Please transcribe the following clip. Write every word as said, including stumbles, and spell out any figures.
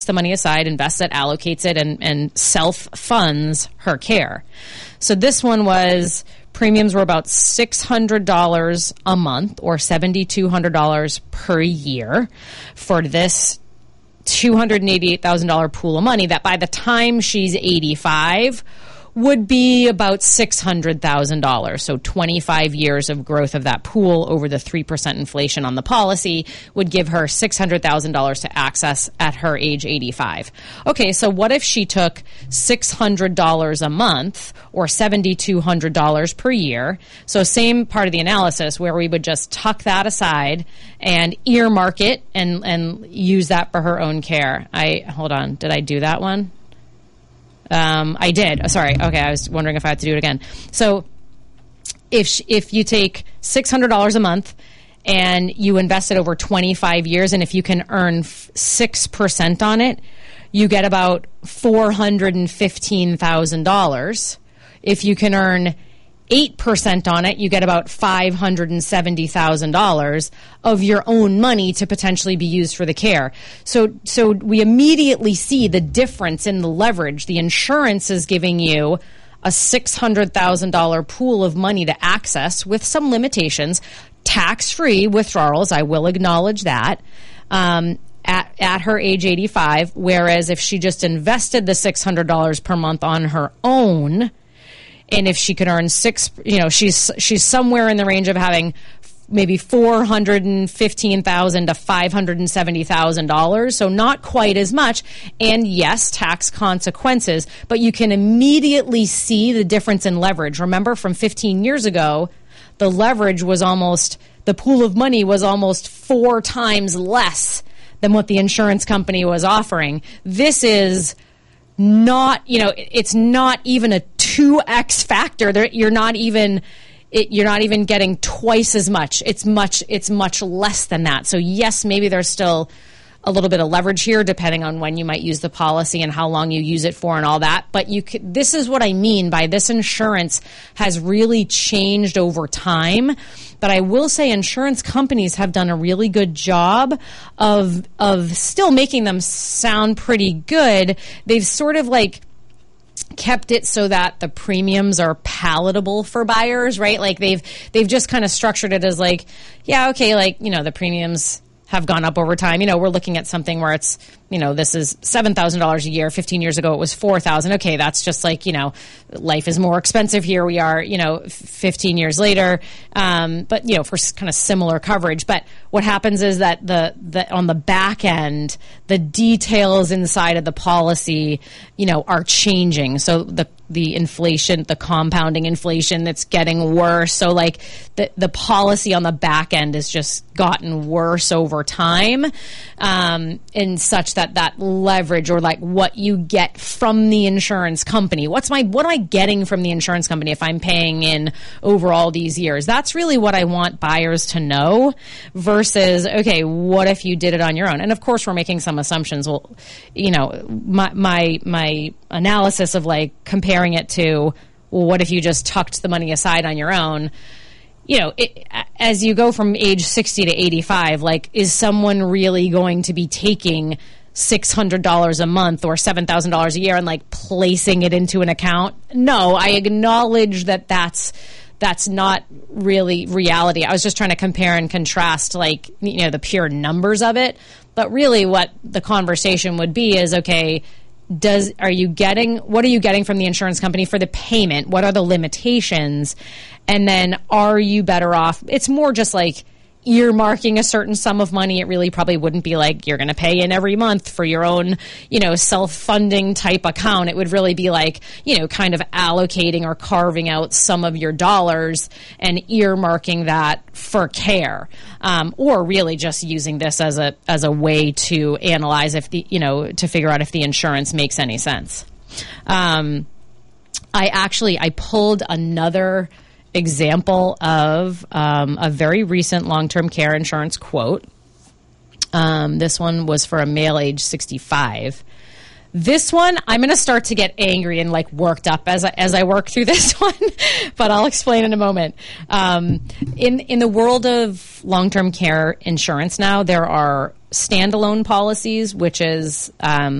the money aside, invests it, allocates it, and, and self-funds her care. So this one was, premiums were about six hundred dollars a month or seven thousand two hundred dollars per year for this two hundred eighty-eight thousand dollars pool of money that by the time she's eighty-five would be about six hundred thousand dollars. So twenty-five years of growth of that pool over the three percent inflation on the policy would give her six hundred thousand dollars to access at her age eighty-five. Okay, so what if she took six hundred dollars a month or seven thousand two hundred dollars per year? So same part of the analysis where we would just tuck that aside and earmark it and, and use that for her own care. I, hold on, did I do that one? Um, I did. Oh, sorry. Okay, I was wondering if I had to do it again. So if sh- if you take six hundred dollars a month and you invest it over twenty-five years, and if you can earn f- six percent on it, you get about four hundred fifteen thousand dollars. If you can earn eight percent on it, you get about five hundred seventy thousand dollars of your own money to potentially be used for the care. So, so we immediately see the difference in the leverage. The insurance is giving you a six hundred thousand dollars pool of money to access with some limitations, tax-free withdrawals. I will acknowledge that. Um, At, at her age eighty-five, whereas if she just invested the six hundred dollars per month on her own, and if she could earn six, you know, she's she's somewhere in the range of having maybe four hundred fifteen thousand dollars to five hundred seventy thousand dollars, so not quite as much. And yes, tax consequences, but you can immediately see the difference in leverage. Remember, from fifteen years ago, the leverage was almost, the pool of money was almost four times less than what the insurance company was offering. This is not, you know, it's not even a two X factor. There, you're not even, it, you're not even getting twice as much. It's much, it's much less than that. So yes, maybe there's still a little bit of leverage here, depending on when you might use the policy and how long you use it for and all that. But you could, this is what I mean by this insurance has really changed over time. But I will say insurance companies have done a really good job of of still making them sound pretty good. They've sort of like kept it so that the premiums are palatable for buyers, right? Like they've they've just kind of structured it as like, yeah, okay, like, you know, the premiums have gone up over time. You know, we're looking at something where it's, you know, this is seven thousand dollars a year. fifteen years ago, it was four thousand dollars. Okay, that's just like, you know, life is more expensive. Here we are, you know, fifteen years later. Um, but, you know, for kind of similar coverage. But what happens is that the, the on the back end, the details inside of the policy, you know, are changing. So the the inflation, the compounding inflation that's getting worse. So like the, the policy on the back end has just gotten worse over time, um, in such that that leverage or like what you get from the insurance company, what's my, what am I getting from the insurance company if I'm paying in over all these years? That's really what I want buyers to know versus, okay, what if you did it on your own? And of course we're making some assumptions. Well, you know, my, my, my analysis of like comparing it to, well, what if you just tucked the money aside on your own? You know, it, as you go from age sixty to eighty-five, like, is someone really going to be taking six hundred dollars a month or seven thousand dollars a year and like placing it into an account? No, I acknowledge that that's that's not really reality. I was just trying to compare and contrast, like, you know, the pure numbers of it. But really what the conversation would be is, okay, does are you getting what are you getting from the insurance company for the payment? What are the limitations? And then are you better off? It's more just like earmarking a certain sum of money. It really probably wouldn't be like you're going to pay in every month for your own, you know, self-funding type account. It would really be like, you know, kind of allocating or carving out some of your dollars and earmarking that for care, um, or really just using this as a as a way to analyze if the, you know, to figure out if the insurance makes any sense. Um, I actually I pulled another example of um, a very recent long-term care insurance quote. Um, this one was for a male age sixty-five. This one, I'm going to start to get angry and like worked up as I, as I work through this one, but I'll explain in a moment. Um, in in the world of long-term care insurance now, there are standalone policies, which is um,